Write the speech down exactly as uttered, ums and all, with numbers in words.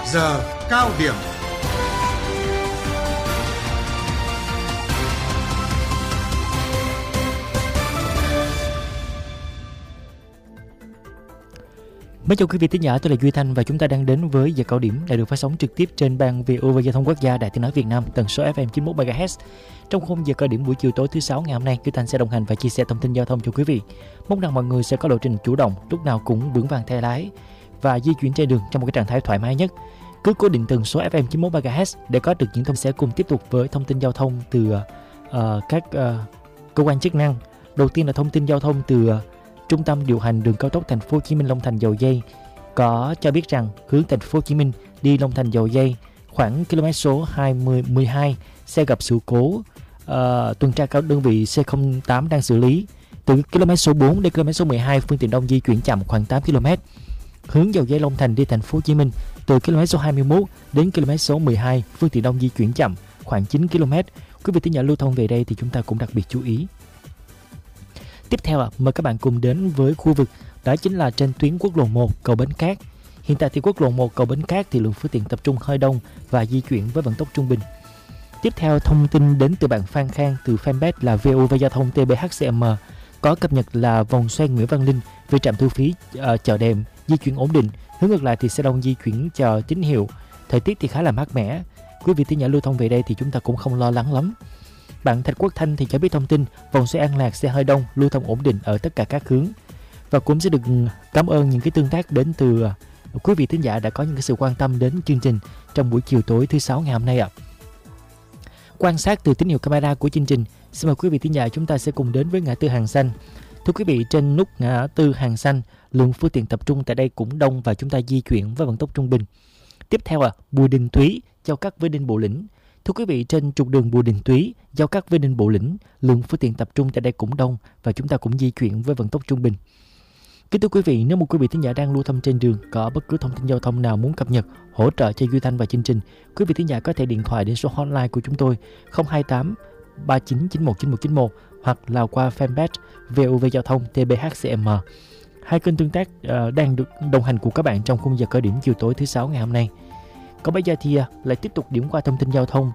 giờ cao điểm. Mến chào quý vị thính giả, tôi là Duy Thanh và chúng ta đang đến với giờ cao điểm lại được phát sóng trực tiếp trên ban vê o vê Giao thông Quốc gia Đài Tiếng nói Việt Nam tần số ép em chín mươi mốt mê ga héc. Trong khung giờ cao điểm buổi chiều tối thứ sáu ngày hôm nay, Duy Thanh sẽ đồng hành và chia sẻ thông tin giao thông cho quý vị. Mong rằng mọi người sẽ có lộ trình chủ động, lúc nào cũng vững vàng tay lái và di chuyển trên đường trong một cái trạng thái thoải mái nhất. Cứ cố định tần số ép em chín mươi mốt mê ga héc để có được những thông tin. Sẽ cùng tiếp tục với thông tin giao thông từ uh, các uh, cơ quan chức năng. Đầu tiên là thông tin giao thông từ uh, Trung tâm điều hành đường cao tốc Thành phố Hồ Chí Minh Long Thành Dầu Giây có cho biết rằng hướng Thành phố Hồ Chí Minh đi Long Thành Dầu Giây khoảng km số hai mươi mười hai xe gặp sự cố, uh, tuần tra các đơn vị xê không tám đang xử lý. Từ km số bốn đến km số mười hai phương tiện đông di chuyển chậm khoảng tám ki lô mét. Hướng Dầu Giây Long Thành đi Thành phố Hồ Chí Minh từ km số hai mươi mốt đến km số mười hai phương tiện đông di chuyển chậm khoảng chín ki lô mét. Quý vị thính giả lưu thông về đây thì chúng ta cũng đặc biệt chú ý. Tiếp theo là mời các bạn cùng đến với khu vực đó chính là trên tuyến quốc lộ một cầu Bến Cát. Hiện tại thì quốc lộ một cầu Bến Cát thì lượng phương tiện tập trung hơi đông và di chuyển với vận tốc trung bình. Tiếp theo thông tin đến từ bạn Phan Khang từ fanpage là vê o vê Giao thông tê bê hát xê em có cập nhật là vòng xoay Nguyễn Văn Linh về trạm thu phí uh, chợ Đệm di chuyển ổn định. Hướng ngược lại thì xe đông di chuyển chờ tín hiệu. Thời tiết thì khá là mát mẻ. Quý vị thính giả lưu thông về đây thì chúng ta cũng không lo lắng lắm. Bạn Thạch Quốc Thanh thì cho biết thông tin vòng xoay An Lạc xe hơi đông lưu thông ổn định ở tất cả các hướng. Và cũng sẽ được cảm ơn những cái tương tác đến từ quý vị thính giả đã có những cái sự quan tâm đến chương trình trong buổi chiều tối thứ sáu ngày hôm nay ạ. Quan sát từ tín hiệu camera của chương trình, xin mời quý vị thính giả chúng ta sẽ cùng đến với ngã tư Hàng Xanh. Thưa quý vị, trên nút ngã tư Hàng Xanh, lượng phương tiện tập trung tại đây cũng đông và chúng ta di chuyển với vận tốc trung bình. Tiếp theo là Bùi Đình Túy giao cắt với Đinh Bộ Lĩnh. Thưa quý vị, trên trục đường Bùi Đình Túy giao cắt với Đinh Bộ Lĩnh, lượng phương tiện tập trung tại đây cũng đông và chúng ta cũng di chuyển với vận tốc trung bình. Kính thưa quý vị, nếu một quý vị thính giả đang lưu thông trên đường có bất cứ thông tin giao thông nào muốn cập nhật, hỗ trợ cho Duy Thanh và chương trình, quý vị thính giả có thể điện thoại đến số hotline của chúng tôi không hai tám ba chín chín một chín một chín một hoặc là qua fanpage vê o vê Giao thông tê bê hát xê em. Hai kênh tương tác uh, đang được đồng hành cùng các bạn trong khung giờ cao điểm chiều tối thứ sáu ngày hôm nay. Còn bây giờ thì uh, lại tiếp tục điểm qua thông tin giao thông